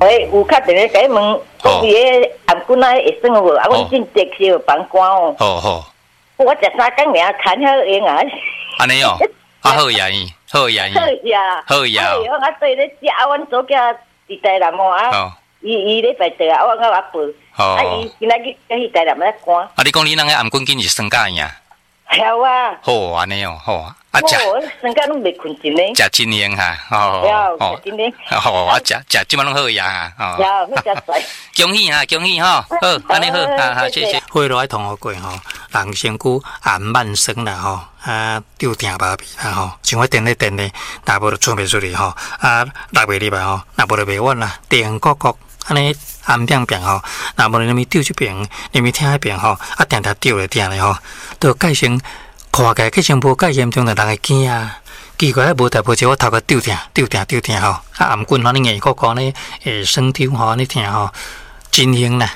喂，有较电咧解问，讲伊个颔棍啊会酸无？啊，阮真直去放光哦。 好。 我食3工尔，看好用啊。 安尼哦，好呀伊，好呀。我对咧食，阮做叫伫台南哦啊。伊咧排队啊，我报。伊今仔日去台南咧看。 你讲你那个颔棍筋是酸假呀？ 系啊。 好安尼哦，好。 酸假拢袂困真咧。 食真香哈， 真咧。 我食即摆拢好呀哈。 好食晒。 恭喜哈，好，安尼好，谢谢。花落爱同学过吼，人身躯颔慢生啦吼，丢定麻痹啦吼，像我电咧，若无就出袂出去吼，落袂入来吼，若无就袂稳啦，电角安尼颔扁吼，若无你咪丢这边，你咪听迄边吼，定丢咧吼，都改成。看起来计成无介严重，就人会惊啊！奇怪，无代无志，我头壳丢定吼，颔棍吼，你硬骨呢，酸痛吼，你听吼，真凶啦！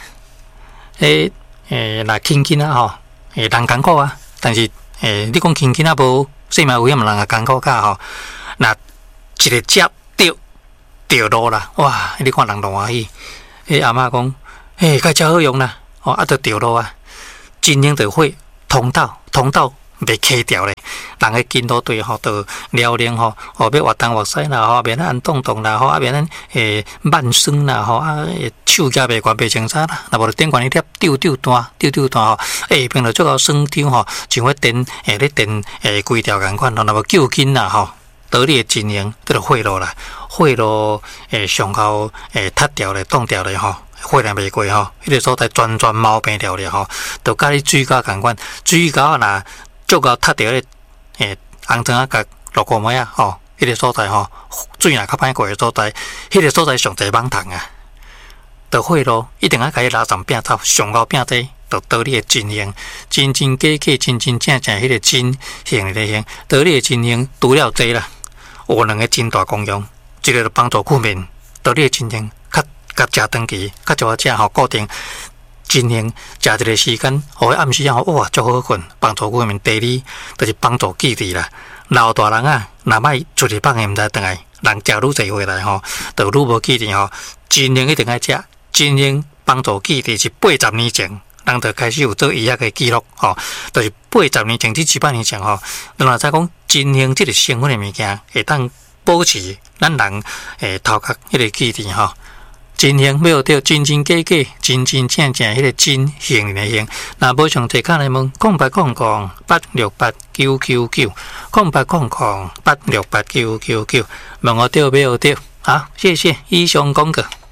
若轻轻啊吼，人艰苦啊，但是你讲轻轻啊无生命危险，人也艰苦较吼。若一个接掉落啦，哇！你看人都欢喜。阿嬷讲，较真好用啦，就掉落啊，真凶就会通道。袂卡掉咧，人个筋都对吼，都撩练吼，要活东活西啦吼，免按动啦吼，免慢酸啦吼，手脚袂惯袂清楚啦，若无就顶悬一粒丢弹吼，平常做到酸痛吼，像迄电咧电规条共款，若无救筋啦吼，得力的真用，叫做血路啦，血路上口塌掉咧，冻掉咧吼。血量袂过吼，迄个所在全毛病了咧吼，就甲你水沟共款，水沟若足够塌掉咧，红砖啊甲落过尾啊吼，迄个所在吼，水若较歹过的所在，迄个所在上侪蠓虫啊，就血路一定要甲伊拉上摒走，上高摒济，就得你的真用，真假，真正迄个真行咧行，得你的真用除了济啦，有两个真大功用，一个就帮助困眠，得你的真用。甲食长期，甲就我食吼固定，真用食一个时间，互伊暗时啊哇足好困，帮助睡眠。第二就是帮助记忆啦。老大人啊，若莫出去放诶，毋知倒来，人食愈侪回来吼，就愈无记忆吼。真用一定爱食，真用帮助记忆是80年前，人就开始有做医学诶记录吼，就是80年前至700年前吼，咱若再讲真用即个成分诶物件，会当保持咱人头壳迄个记忆吼。真行要着真假，真正迄个真行来行。若无上提卡来问，0800868999，0800868999，问我对不对？好，谢谢以上讲过。